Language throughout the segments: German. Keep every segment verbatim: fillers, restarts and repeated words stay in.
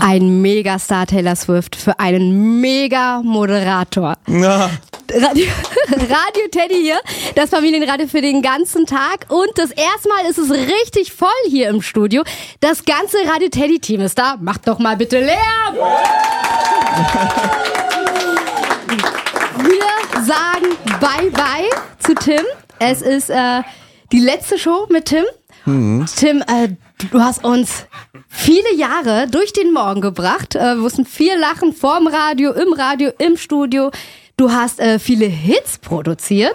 Ein Megastar Taylor Swift für einen Mega-Moderator. Ja. Radio, Radio Teddy hier, das Familienradio für den ganzen Tag. Und das erste Mal ist es richtig voll hier im Studio. Das ganze Radio Teddy Team ist da. Macht doch mal bitte Lärm! Wir sagen Bye-Bye zu Tim. Es ist äh, die letzte Show mit Tim. Mhm. Tim, äh, du hast uns viele Jahre durch den Morgen gebracht. Äh, wir mussten viel lachen vorm Radio, im Radio, im Studio. Du hast äh, viele Hits produziert.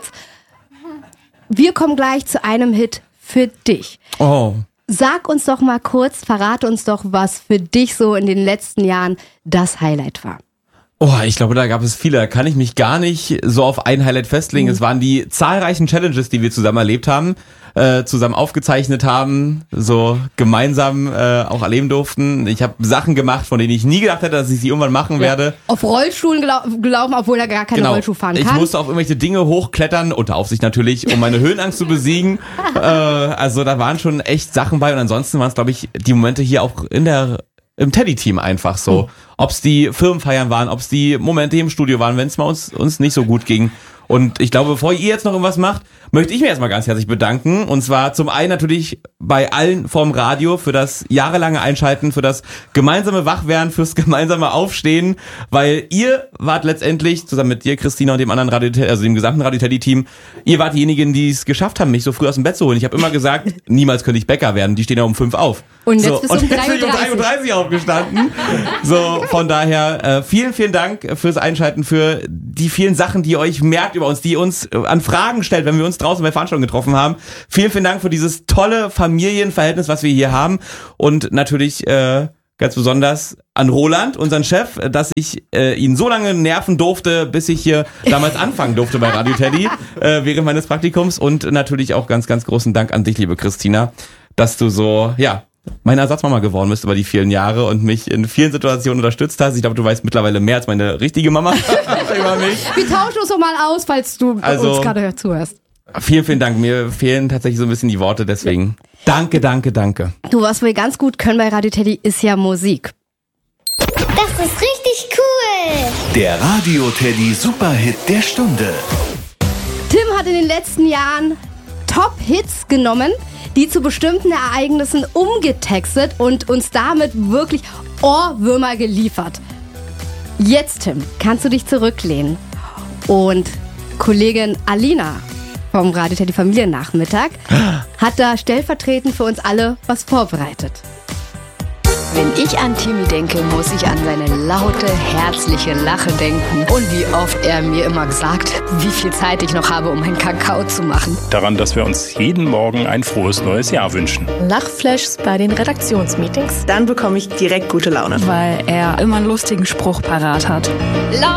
Wir kommen gleich zu einem Hit für dich. Oh. Sag uns doch mal kurz, verrate uns doch, was für dich so in den letzten Jahren das Highlight war. Oh, ich glaube, da gab es viele. Da kann ich mich gar nicht so auf ein Highlight festlegen. Mhm. Es waren die zahlreichen Challenges, die wir zusammen erlebt haben, äh, zusammen aufgezeichnet haben, so gemeinsam äh, auch erleben durften. Ich habe Sachen gemacht, von denen ich nie gedacht hätte, dass ich sie irgendwann machen ja. werde. Auf Rollstuhlen gelau- gelaufen, obwohl er gar keine genau. Rollschuh fahren kann. Ich musste auf irgendwelche Dinge hochklettern, unter Aufsicht natürlich, um meine Höhenangst zu besiegen. äh, also da waren schon echt Sachen bei. Und ansonsten waren es, glaube ich, die Momente hier auch in der im Teddy-Team einfach so. Mhm. Ob's die Firmenfeiern waren, ob's die Momente im Studio waren, wenn es mal uns, uns nicht so gut ging. Und ich glaube, bevor ihr jetzt noch irgendwas macht, möchte ich mich erstmal ganz herzlich bedanken. Und zwar zum einen natürlich bei allen vom Radio für das jahrelange Einschalten, für das gemeinsame Wachwerden, fürs gemeinsame Aufstehen, weil ihr wart letztendlich, zusammen mit dir, Christina, und dem anderen Radio, also dem gesamten Radio Teddy-Team, ihr wart diejenigen, die es geschafft haben, mich so früh aus dem Bett zu holen. Ich habe immer gesagt, niemals könnte ich Bäcker werden. Die stehen ja um fünf auf. Und jetzt so, bist du um drei Uhr dreißig. Und jetzt bin ich um drei Uhr dreißig aufgestanden. So, von daher, äh, vielen, vielen Dank fürs Einschalten, für die vielen Sachen, die ihr euch merkt über uns, die ihr uns äh, an Fragen stellt, wenn wir uns draußen bei Veranstaltungen getroffen haben. Vielen, vielen Dank für dieses tolle Familienverhältnis, was wir hier haben. Und natürlich äh, ganz besonders an Roland, unseren Chef, dass ich äh, ihn so lange nerven durfte, bis ich hier damals anfangen durfte bei Radio Teddy äh, während meines Praktikums. Und natürlich auch ganz, ganz großen Dank an dich, liebe Christina, dass du so, ja, meine Ersatzmama geworden bist über die vielen Jahre und mich in vielen Situationen unterstützt hast. Ich glaube, du weißt mittlerweile mehr als meine richtige Mama über mich. Wir tauschen uns doch mal aus, falls du also, uns gerade zuhörst. Vielen, vielen Dank. Mir fehlen tatsächlich so ein bisschen die Worte, deswegen danke, danke, danke. Du, was wir ganz gut können bei Radio Teddy, ist ja Musik. Das ist richtig cool. Der Radio Teddy Superhit der Stunde. Tim hat in den letzten Jahren Top-Hits genommen, die zu bestimmten Ereignissen umgetextet und uns damit wirklich Ohrwürmer geliefert. Jetzt, Tim, kannst du dich zurücklehnen und Kollegin Alina vom Radio Teddy Familiennachmittag hat da stellvertretend für uns alle was vorbereitet. Wenn ich an Timmy denke, muss ich an seine laute, herzliche Lache denken. Und wie oft er mir immer gesagt, wie viel Zeit ich noch habe, um einen Kakao zu machen. Daran, dass wir uns jeden Morgen ein frohes neues Jahr wünschen. Lachflashs bei den Redaktionsmeetings. Dann bekomme ich direkt gute Laune. Weil er immer einen lustigen Spruch parat hat.